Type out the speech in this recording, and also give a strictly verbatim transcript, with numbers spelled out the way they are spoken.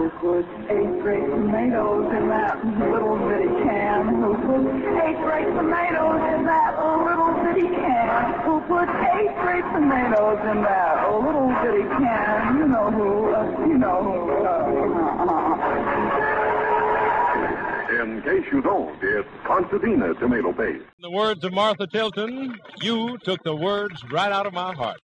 Who put eight great tomatoes in that little bitty can? Who put eight great tomatoes in that little bitty can? Who put eight great tomatoes in that little bitty can? You know who, uh, you know who. Uh, uh, In case you don't, it's Constantina tomato paste. In the words of Martha Tilton, you took the words right out of my heart.